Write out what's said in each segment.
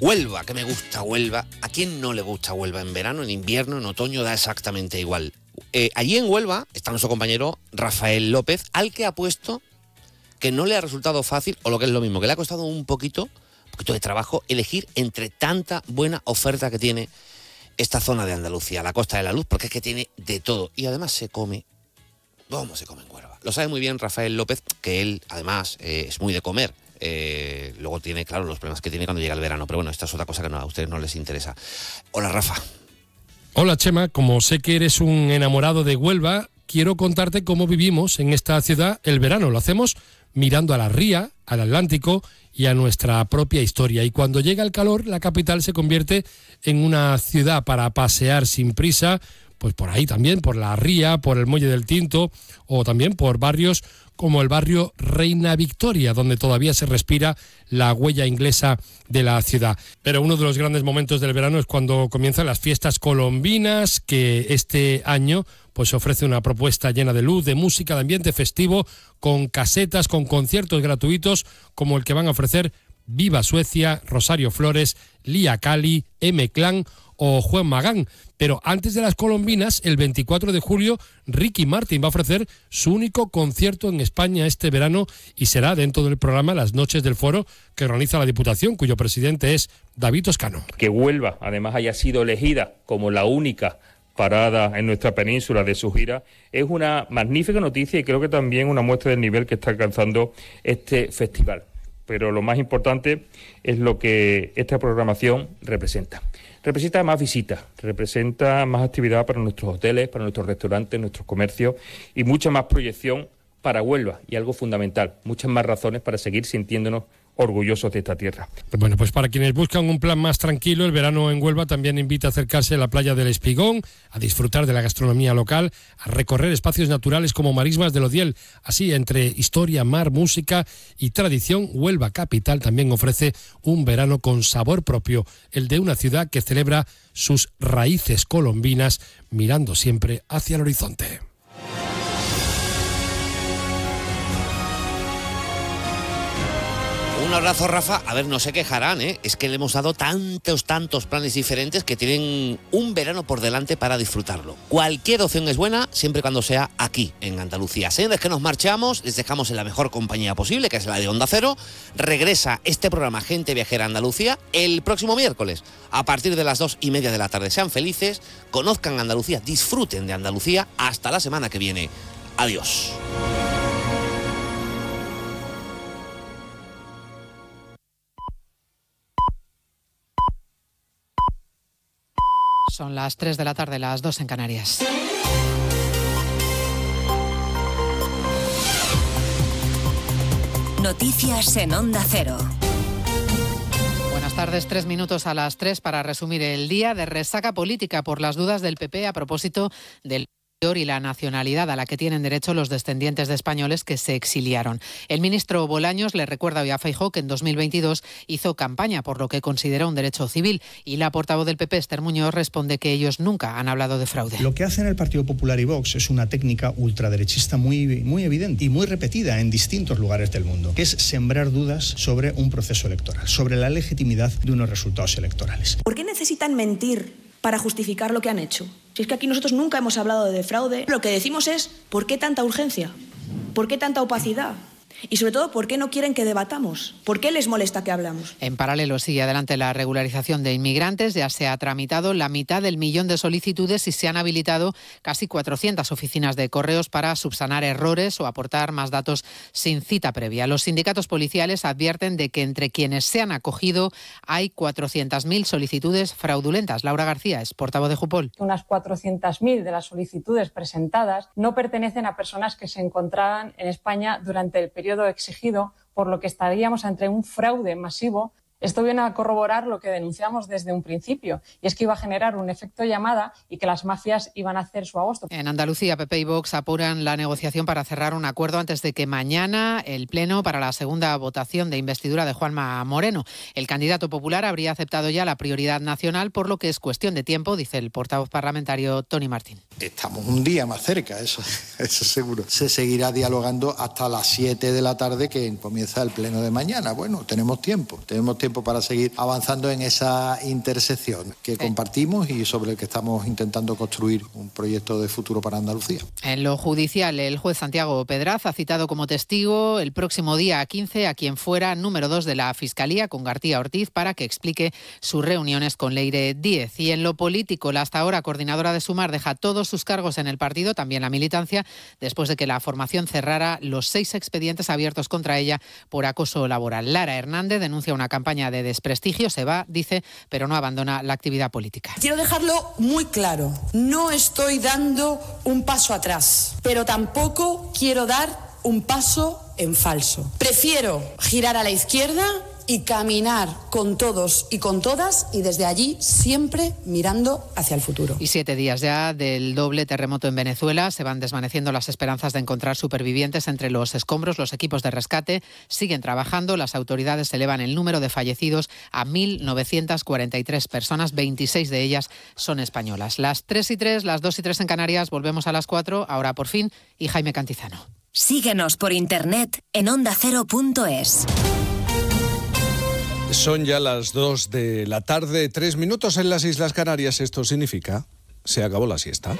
Huelva, que me gusta Huelva. ¿A quién no le gusta Huelva? En verano, en invierno, en otoño, da exactamente igual. Allí en Huelva está nuestro compañero Rafael López, al que ha puesto que no le ha resultado fácil, o lo que es lo mismo, que le ha costado un poquito de trabajo elegir entre tanta buena oferta que tiene esta zona de Andalucía, la Costa de la Luz, porque es que tiene de todo. Y además se come, ¿cómo se come en Huelva? Lo sabe muy bien Rafael López, que él además es muy de comer. Luego tiene, claro, los problemas que tiene cuando llega el verano, pero bueno, esta es otra cosa que a ustedes no les interesa. Hola, Rafa. Hola, Chema. Como sé que eres un enamorado de Huelva, quiero contarte cómo vivimos en esta ciudad el verano. Lo hacemos mirando a la ría, al Atlántico y a nuestra propia historia. Y cuando llega el calor, la capital se convierte en una ciudad para pasear sin prisa, pues por ahí también, por la ría, por el Muelle del Tinto o también por barrios como el barrio Reina Victoria, donde todavía se respira la huella inglesa de la ciudad. Pero uno de los grandes momentos del verano es cuando comienzan las fiestas colombinas, que este año pues ofrece una propuesta llena de luz, de música, de ambiente festivo, con casetas, con conciertos gratuitos, como el que van a ofrecer Viva Suecia, Rosario Flores, Lía Cali, M-Clan o Juan Magán. Pero antes de las colombinas, el 24 de julio, Ricky Martin va a ofrecer su único concierto en España este verano y será dentro del programa Las Noches del Foro, que organiza la Diputación, cuyo presidente es David Toscano. Que Huelva, además, haya sido elegida como la única parada en nuestra península de su gira, es una magnífica noticia y creo que también una muestra del nivel que está alcanzando este festival. Pero lo más importante es lo que esta programación representa. Representa más visitas, representa más actividad para nuestros hoteles, para nuestros restaurantes, nuestros comercios y mucha más proyección para Huelva y algo fundamental, muchas más razones para seguir sintiéndonos orgullosos de esta tierra. Bueno, pues para quienes buscan un plan más tranquilo, el verano en Huelva también invita a acercarse a la playa del Espigón, a disfrutar de la gastronomía local, a recorrer espacios naturales como Marismas del Odiel. Así, entre historia, mar, música y tradición, Huelva Capital también ofrece un verano con sabor propio, el de una ciudad que celebra sus raíces colombinas, mirando siempre hacia el horizonte. Un abrazo, Rafa. A ver, no se quejarán, ¿eh? Es que le hemos dado tantos planes diferentes que tienen un verano por delante para disfrutarlo. Cualquier opción es buena, siempre y cuando sea aquí, en Andalucía. Señores, que nos marchamos, les dejamos en la mejor compañía posible, que es la de Onda Cero. Regresa este programa Gente Viajera Andalucía el próximo miércoles, a partir de las 2:30 de la tarde. Sean felices, conozcan Andalucía, disfruten de Andalucía. Hasta la semana que viene. Adiós. Son las 3 de la tarde, las 2 en Canarias. Noticias en Onda Cero. Buenas tardes, 3 minutos a las 3 para resumir el día de resaca política por las dudas del PP a propósito del y la nacionalidad a la que tienen derecho los descendientes de españoles que se exiliaron. El ministro Bolaños le recuerda hoy a Feijóo que en 2022 hizo campaña por lo que considera un derecho civil y la portavoz del PP, Esther Muñoz, responde que ellos nunca han hablado de fraude. Lo que hacen el Partido Popular y Vox es una técnica ultraderechista muy evidente y muy repetida en distintos lugares del mundo, que es sembrar dudas sobre un proceso electoral, sobre la legitimidad de unos resultados electorales. ¿Por qué necesitan mentir para justificar lo que han hecho? Si es que aquí nosotros nunca hemos hablado de fraude, lo que decimos es ¿por qué tanta urgencia? ¿Por qué tanta opacidad? Y sobre todo, ¿por qué no quieren que debatamos? ¿Por qué les molesta que hablamos? En paralelo sigue adelante la regularización de inmigrantes. Ya se ha tramitado la mitad del millón de solicitudes y se han habilitado casi 400 oficinas de correos para subsanar errores o aportar más datos sin cita previa. Los sindicatos policiales advierten de que entre quienes se han acogido hay 400.000 solicitudes fraudulentas. Laura García es portavoz de Jupol. Unas 400.000 de las solicitudes presentadas no pertenecen a personas que se encontraban en España durante el periodo exigido, por lo que estaríamos ante un fraude masivo. Esto viene a corroborar lo que denunciamos desde un principio, y es que iba a generar un efecto llamada y que las mafias iban a hacer su agosto. En Andalucía, PP y Vox apuran la negociación para cerrar un acuerdo antes de que mañana el Pleno para la segunda votación de investidura de Juanma Moreno. El candidato popular habría aceptado ya la prioridad nacional, por lo que es cuestión de tiempo, dice el portavoz parlamentario Tony Martín. Estamos un día más cerca, eso seguro. Se seguirá dialogando hasta las 7 de la tarde que comienza el Pleno de mañana. Bueno, tenemos tiempo tiempo para seguir avanzando en esa intersección que compartimos y sobre el que estamos intentando construir un proyecto de futuro para Andalucía. En lo judicial, el juez Santiago Pedraz ha citado como testigo el próximo día 15 a quien fuera número 2 de la Fiscalía, con García Ortiz, para que explique sus reuniones con Leire Díez. Y en lo político, la hasta ahora coordinadora de Sumar deja todos sus cargos en el partido, también la militancia, después de que la formación cerrara los 6 expedientes abiertos contra ella por acoso laboral. Lara Hernández denuncia una campaña de desprestigio, se va, dice, pero no abandona la actividad política. Quiero dejarlo muy claro, no estoy dando un paso atrás, pero tampoco quiero dar un paso en falso. Prefiero girar a la izquierda y caminar con todos y con todas, y desde allí siempre mirando hacia el futuro. Y 7 días ya del doble terremoto en Venezuela, se van desvaneciendo las esperanzas de encontrar supervivientes entre los escombros. Los equipos de rescate siguen trabajando. Las autoridades elevan el número de fallecidos a 1.943 personas, 26 de ellas son españolas. Las 3:03, las 2:03 en Canarias, volvemos a las 4, ahora por fin, y Jaime Cantizano. Síguenos por internet en ondacero.es. Son ya las 2 de la tarde, 3 minutos en las Islas Canarias. Esto significa, se acabó la siesta.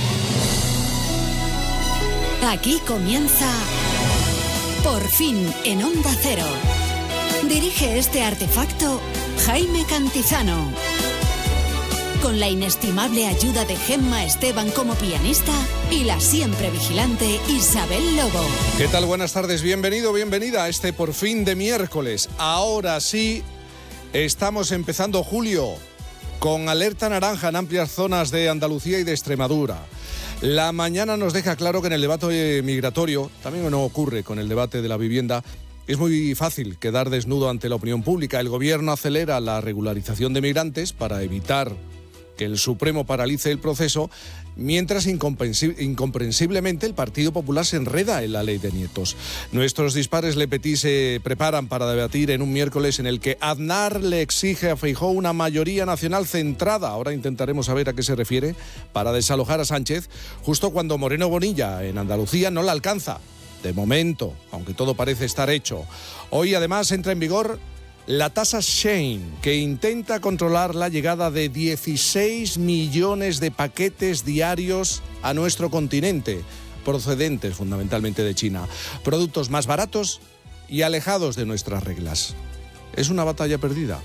Aquí comienza Por fin en Onda Cero. Dirige este artefacto Jaime Cantizano. Con la inestimable ayuda de Gemma Esteban como pianista y la siempre vigilante Isabel Lobo. ¿Qué tal? Buenas tardes, bienvenido, bienvenida a este Por fin de miércoles. Ahora sí, estamos empezando julio, con alerta naranja en amplias zonas de Andalucía y de Extremadura. La mañana nos deja claro que en el debate migratorio, también no ocurre con el debate de la vivienda, es muy fácil quedar desnudo ante la opinión pública. El gobierno acelera la regularización de migrantes para evitar que el Supremo paralice el proceso, mientras incomprensiblemente el Partido Popular se enreda en la ley de nietos. Nuestros dispares Le Petit se preparan para debatir en un miércoles en el que Aznar le exige a Feijóo una mayoría nacional centrada, ahora intentaremos saber a qué se refiere, para desalojar a Sánchez, justo cuando Moreno Bonilla en Andalucía no la alcanza. De momento, aunque todo parece estar hecho. Hoy además entra en vigor la tasa Shein, que intenta controlar la llegada de 16 millones de paquetes diarios a nuestro continente, procedentes fundamentalmente de China. Productos más baratos y alejados de nuestras reglas. ¿Es una batalla perdida?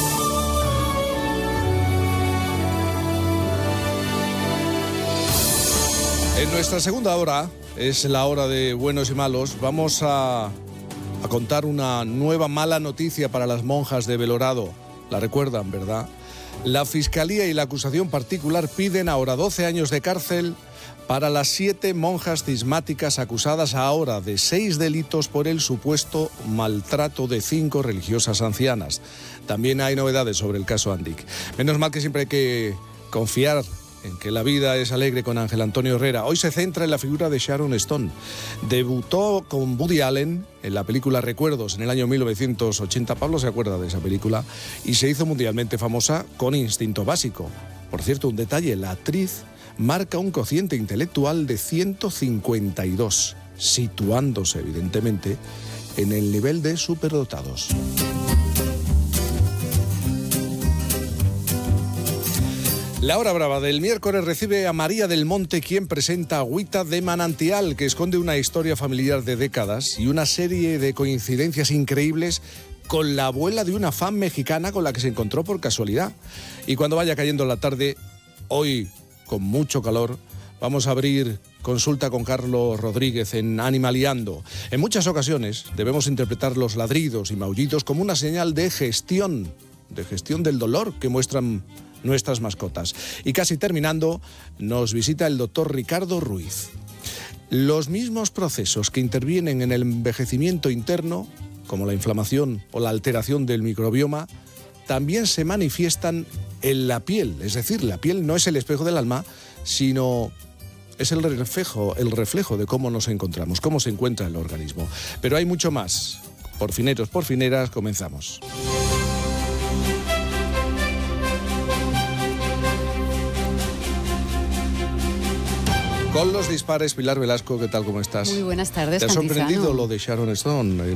En nuestra segunda hora, es la hora de buenos y malos, vamos a contar una nueva mala noticia para las monjas de Belorado. La recuerdan, ¿verdad? La Fiscalía y la acusación particular piden ahora 12 años de cárcel para las 7 monjas cismáticas acusadas ahora de 6 delitos por el supuesto maltrato de 5 religiosas ancianas. También hay novedades sobre el caso Andic. Menos mal que siempre hay que confiar en que la vida es alegre con Ángel Antonio Herrera. Hoy se centra en la figura de Sharon Stone. Debutó con Woody Allen en la película Recuerdos en el año 1980. Pablo se acuerda de esa película. Y se hizo mundialmente famosa con Instinto Básico. Por cierto, un detalle, la actriz marca un cociente intelectual de 152, situándose evidentemente en el nivel de superdotados. La hora brava del miércoles recibe a María del Monte, quien presenta Agüita de Manantial, que esconde una historia familiar de décadas y una serie de coincidencias increíbles con la abuela de una fan mexicana con la que se encontró por casualidad. Y cuando vaya cayendo la tarde, hoy con mucho calor, vamos a abrir consulta con Carlos Rodríguez en Animaliando. En muchas ocasiones debemos interpretar los ladridos y maullidos como una señal de gestión del dolor que muestran nuestras mascotas. Y casi terminando, nos visita el doctor Ricardo Ruiz. Los mismos procesos que intervienen en el envejecimiento interno, como la inflamación o la alteración del microbioma, también se manifiestan en la piel. Es decir, la piel no es el espejo del alma, sino es el reflejo de cómo nos encontramos, cómo se encuentra el organismo. Pero hay mucho más. Porfineros, porfineras, comenzamos. Con los dispares, Pilar Velasco, ¿qué tal? ¿Cómo estás? Muy buenas tardes, ¿Te ha sorprendido Cantizano? lo de Sharon Stone?